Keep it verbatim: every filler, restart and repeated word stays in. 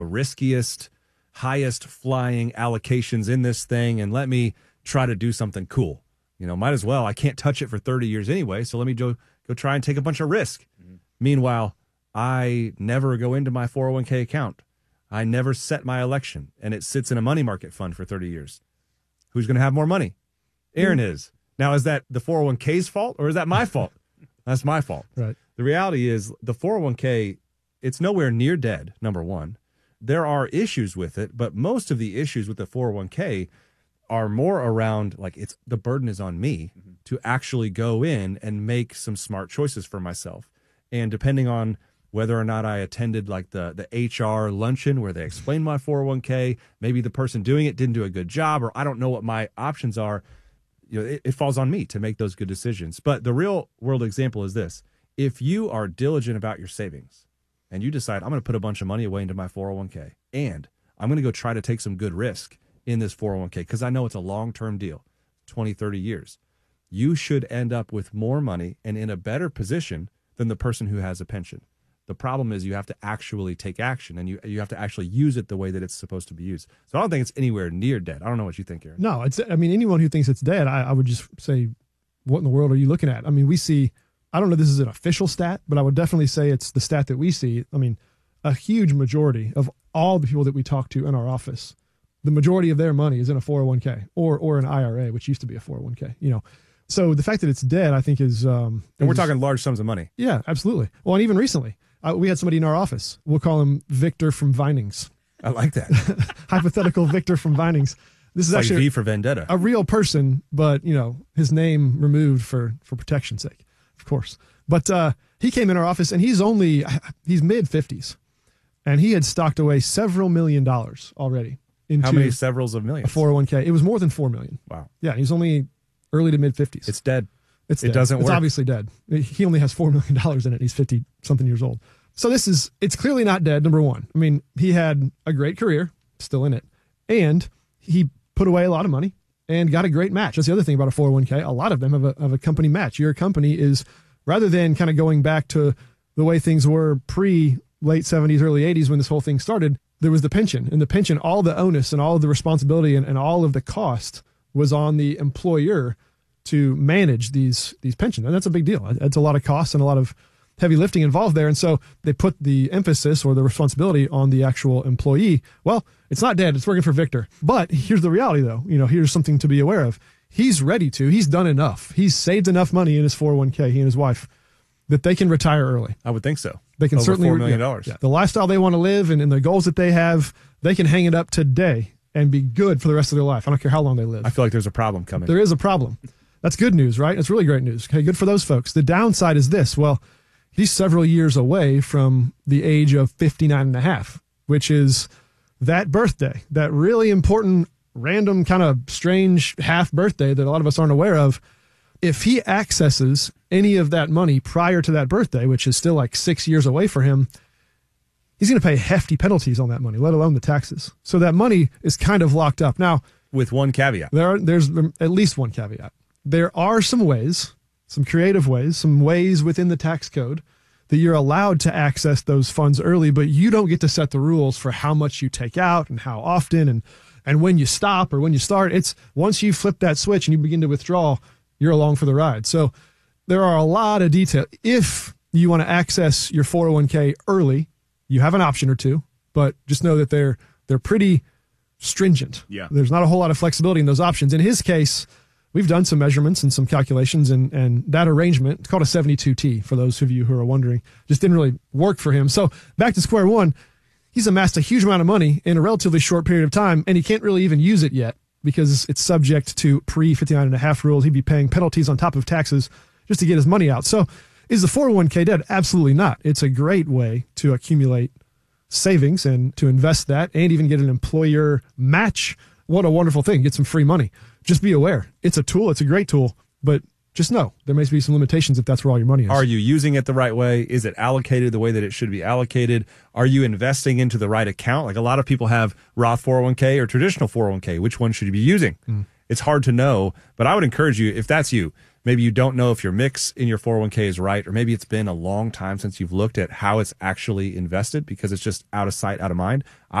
riskiest, highest flying allocations in this thing and let me try to do something cool. You know, might as well. I can't touch it for thirty years anyway, so let me go, go try and take a bunch of risk. Mm-hmm. Meanwhile, I never go into my four oh one k account. I never set my election, and it sits in a money market fund for thirty years. Who's going to have more money? Aaron mm-hmm. is. Now, is that the four oh one k's fault, or is that my fault? That's my fault. Right. The reality is the four oh one k, it's nowhere near dead, number one. There are issues with it, but most of the issues with the four oh one k are more around, like, it's the burden is on me mm-hmm. to actually go in and make some smart choices for myself. And depending on whether or not I attended, like, the, the H R luncheon where they explained my four oh one k, maybe the person doing it didn't do a good job, or I don't know what my options are, you know, it, it falls on me to make those good decisions. But the real world example is this. If you are diligent about your savings and you decide, I'm going to put a bunch of money away into my four oh one k, and I'm going to go try to take some good risk in this four oh one k because I know it's a long-term deal, twenty, thirty years, you should end up with more money and in a better position than the person who has a pension. The problem is you have to actually take action, and you you have to actually use it the way that it's supposed to be used. So I don't think it's anywhere near dead. I don't know what you think, Aaron. No, it's. I mean, anyone who thinks it's dead, I, I would just say, what in the world are you looking at? I mean, we see, I don't know if this is an official stat, but I would definitely say it's the stat that we see. I mean, a huge majority of all the people that we talk to in our office, the majority of their money is in a four oh one k or or an I R A, which used to be a four oh one k, you know. So the fact that it's dead, I think, is... Um, and we're is, talking large sums of money. Yeah, absolutely. Well, and even recently, uh, we had somebody in our office. We'll call him Victor from Vinings. I like that. Hypothetical Victor from Vinings. This is it's actually like V for Vendetta. A real person, but, you know, his name removed for, for protection's sake, of course. But uh, he came in our office, and he's only, he's mid-fifties. And he had stocked away several million dollars already. Into How many severals of millions? A four oh one k. It was more than four million dollars. Wow. Yeah, he's only early to mid-fifties. It's dead. It's it dead. doesn't it's work. It's obviously dead. He only has four million dollars in it. He's fifty-something years old. So this is, it's clearly not dead, number one. I mean, he had a great career, still in it, and he put away a lot of money and got a great match. That's the other thing about a four oh one k. A lot of them have a, have a company match. Your company is, rather than kind of going back to the way things were pre-late seventies, early eighties when this whole thing started, there was the pension. And the pension, all the onus and all of the responsibility and, and all of the cost was on the employer to manage these these pensions. And that's a big deal. It's a lot of costs and a lot of heavy lifting involved there. And so they put the emphasis or the responsibility on the actual employee. Well, it's not dead. It's working for Victor. But here's the reality, though. You know, here's something to be aware of. He's ready to. He's done enough. He's saved enough money in his four oh one k, he and his wife, that they can retire early. I would think so. They can Over certainly four million dollars. Yeah, yeah. The lifestyle they want to live and, and the goals that they have, they can hang it up today and be good for the rest of their life. I don't care how long they live. I feel like there's a problem coming. There is a problem. That's good news, right? It's really great news. Okay, good for those folks. The downside is this. Well, he's several years away from the age of fifty-nine and a half, which is that birthday, that really important, random, kind of strange half birthday that a lot of us aren't aware of. If he accesses any of that money prior to that birthday, which is still like six years away for him, he's going to pay hefty penalties on that money, let alone the taxes. So that money is kind of locked up. Now, with one caveat. There are, there's at least one caveat. There are some ways, some creative ways, some ways within the tax code that you're allowed to access those funds early, but you don't get to set the rules for how much you take out and how often and, and when you stop or when you start. It's once you flip that switch and you begin to withdraw, you're along for the ride. So there are a lot of detail. If you want to access your four oh one k early, you have an option or two, but just know that they're they're pretty stringent. Yeah. There's not a whole lot of flexibility in those options. In his case, we've done some measurements and some calculations, and, and that arrangement, it's called a seventy-two T for those of you who are wondering, just didn't really work for him. So back to square one, he's amassed a huge amount of money in a relatively short period of time, and he can't really even use it yet because it's subject to pre fifty-nine and a half rules. He'd be paying penalties on top of taxes just to get his money out. So is the four oh one k dead? Absolutely not. It's a great way to accumulate savings and to invest that and even get an employer match. What a wonderful thing. Get some free money. Just be aware. It's a tool. It's a great tool, but just know there may be some limitations if that's where all your money is. Are you using it the right way? Is it allocated the way that it should be allocated? Are you investing into the right account? Like a lot of people have Roth four oh one k or traditional four oh one k. Which one should you be using? Mm. It's hard to know, but I would encourage you, if that's you, Maybe you don't know if your mix in your four oh one k is right, or maybe it's been a long time since you've looked at how it's actually invested because it's just out of sight, out of mind.